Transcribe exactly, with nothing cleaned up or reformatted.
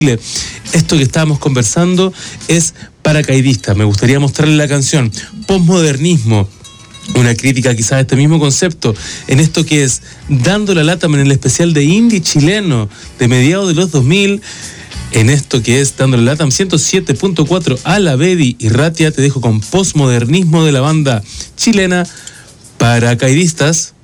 Esto que estábamos conversando es Paracaidista. Me gustaría mostrarle la canción Postmodernismo, una crítica quizás a este mismo concepto, en esto que es Dando la Lata, en el especial de indie chileno de mediados de los dos mil, en esto que es Dando la Lata, ciento siete punto cuatro a la Bedi y Ratia. Te dejo con Postmodernismo de la banda chilena Paracaidistas.